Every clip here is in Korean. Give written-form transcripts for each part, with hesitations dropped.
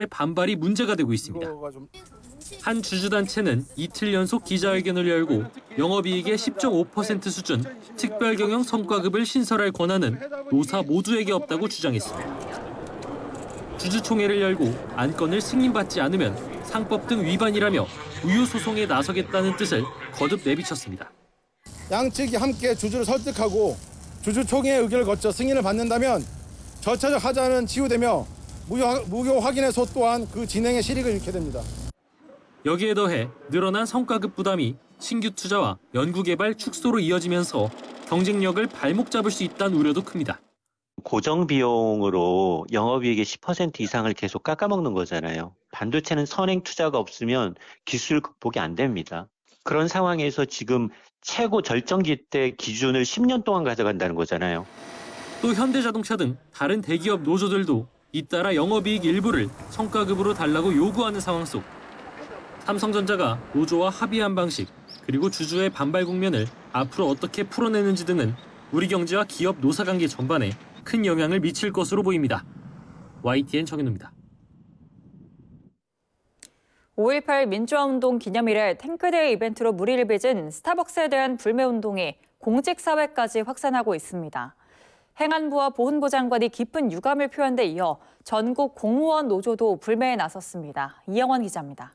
반발이 문제가 되고 있습니다. 한 주주단체는 이틀 연속 기자회견을 열고 영업이익의 10.5% 수준 특별경영 성과급을 신설할 권한은 노사 모두에게 없다고 주장했습니다. 주주총회를 열고 안건을 승인받지 않으면 상법 등 위반이라며 우유 소송에 나서겠다는 뜻을 거듭 내비쳤습니다. 양측이 함께 주주를 설득하고 주주총회의 의결을 거쳐 승인을 받는다면 절차적 하자는 치유되며 무효 확인의 소 또한 그 진행의 실익을 잃게 됩니다. 여기에 더해 늘어난 성과급 부담이 신규 투자와 연구개발 축소로 이어지면서 경쟁력을 발목 잡을 수 있다는 우려도 큽니다. 고정 비용으로 영업이익의 10% 이상을 계속 깎아먹는 거잖아요. 반도체는 선행 투자가 없으면 기술 극복이 안 됩니다. 그런 상황에서 지금 최고 절정기 때 기준을 10년 동안 가져간다는 거잖아요. 또 현대자동차 등 다른 대기업 노조들도 잇따라 영업이익 일부를 성과급으로 달라고 요구하는 상황 속 삼성전자가 노조와 합의한 방식 그리고 주주의 반발 국면을 앞으로 어떻게 풀어내는지 등은 우리 경제와 기업 노사관계 전반에 큰 영향을 미칠 것으로 보입니다. YTN 정현우입니다. 5.18 민주화운동 기념일에 탱크데이 이벤트로 무리를 빚은 스타벅스에 대한 불매운동이 공직사회까지 확산하고 있습니다. 행안부와 보훈부 장관이 깊은 유감을 표한 데 이어 전국 공무원 노조도 불매에 나섰습니다. 이영원 기자입니다.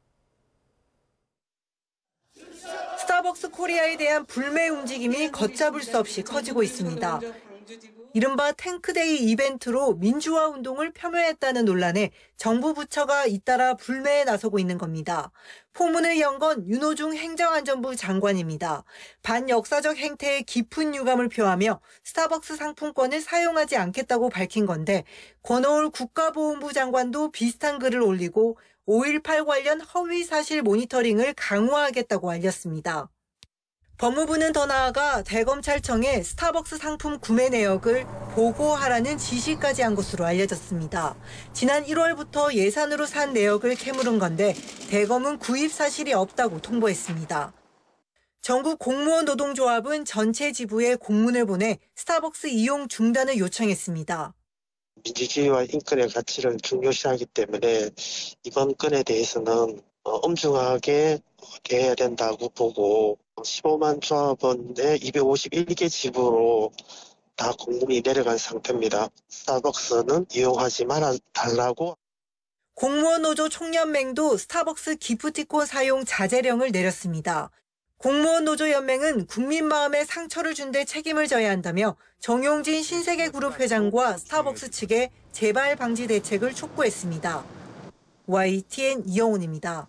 스타벅스 코리아에 대한 불매 움직임이 걷잡을 수 없이 커지고 있습니다. 이른바 탱크데이 이벤트로 민주화 운동을 폄훼했다는 논란에 정부 부처가 잇따라 불매에 나서고 있는 겁니다. 포문을 연 건 윤호중 행정안전부 장관입니다. 반역사적 행태에 깊은 유감을 표하며 스타벅스 상품권을 사용하지 않겠다고 밝힌 건데 권오울 국가보훈부 장관도 비슷한 글을 올리고 5.18 관련 허위 사실 모니터링을 강화하겠다고 알렸습니다. 법무부는 더 나아가 대검찰청에 스타벅스 상품 구매 내역을 보고하라는 지시까지 한 것으로 알려졌습니다. 지난 1월부터 예산으로 산 내역을 캐물은 건데 대검은 구입 사실이 없다고 통보했습니다. 전국 공무원 노동조합은 전체 지부에 공문을 보내 스타벅스 이용 중단을 요청했습니다. 민주주의와 인권의 가치를 중요시하기 때문에 이번 건에 대해서는 엄중하게 대해야 된다고 보고 15만 조합원의 251개 지부로 다 공문이 내려간 상태입니다. 스타벅스는 이용하지 말아달라고. 공무원 노조 총연맹도 스타벅스 기프티콘 사용 자제령을 내렸습니다. 공무원 노조 연맹은 국민 마음에 상처를 준 데 책임을 져야 한다며 정용진 신세계그룹 회장과 스타벅스 측에 재발 방지 대책을 촉구했습니다. YTN 이영훈입니다.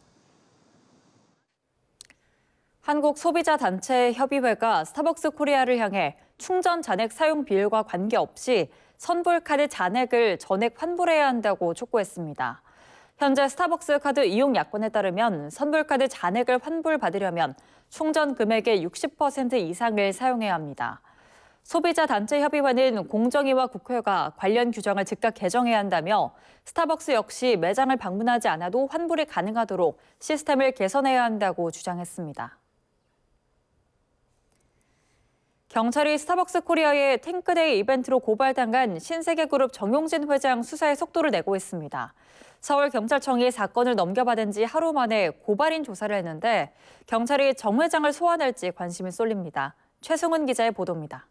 한국소비자단체협의회가 스타벅스 코리아를 향해 충전 잔액 사용 비율과 관계없이 선불카드 잔액을 전액 환불해야 한다고 촉구했습니다. 현재 스타벅스 카드 이용 약관에 따르면 선불카드 잔액을 환불받으려면 충전 금액의 60% 이상을 사용해야 합니다. 소비자단체협의회는 공정위와 국회가 관련 규정을 즉각 개정해야 한다며 스타벅스 역시 매장을 방문하지 않아도 환불이 가능하도록 시스템을 개선해야 한다고 주장했습니다. 경찰이 스타벅스 코리아의 탱크데이 이벤트로 고발당한 신세계그룹 정용진 회장 수사에 속도를 내고 있습니다. 서울경찰청이 사건을 넘겨받은 지 하루 만에 고발인 조사를 했는데 경찰이 정 회장을 소환할지 관심이 쏠립니다. 최승훈 기자의 보도입니다.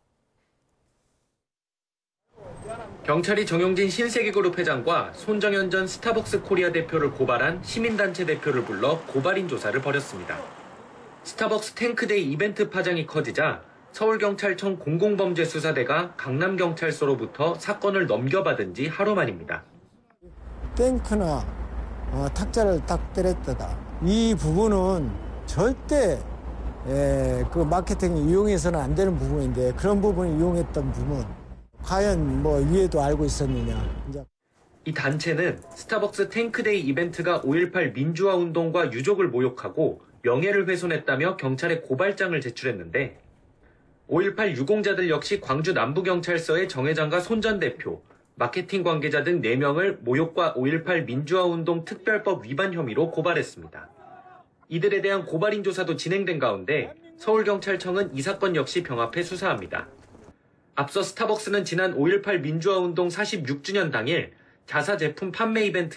경찰이 정용진 신세계그룹 회장과 손정현 전 스타벅스 코리아 대표를 고발한 시민단체 대표를 불러 고발인 조사를 벌였습니다. 스타벅스 탱크데이 이벤트 파장이 커지자 서울경찰청 공공범죄수사대가 강남경찰서로부터 사건을 넘겨받은 지 하루 만입니다. 탱크나 탁자를 딱 때렸다가 이 부분은 절대 그 마케팅에 이용해서는 안 되는 부분인데 그런 부분을 이용했던 부분 과연 위에도 알고 있었느냐. 이 단체는 스타벅스 탱크데이 이벤트가 5.18 민주화 운동과 유족을 모욕하고 명예를 훼손했다며 경찰에 고발장을 제출했는데 5.18 유공자들 역시 광주 남부경찰서의 정 회장과 손 전 대표, 마케팅 관계자 등 4명을 모욕과 5.18 민주화운동 특별법 위반 혐의로 고발했습니다. 이들에 대한 고발인 조사도 진행된 가운데 서울경찰청은 이 사건 역시 병합해 수사합니다. 앞서 스타벅스는 지난 5.18 민주화운동 46주년 당일 자사 제품 판매 이벤트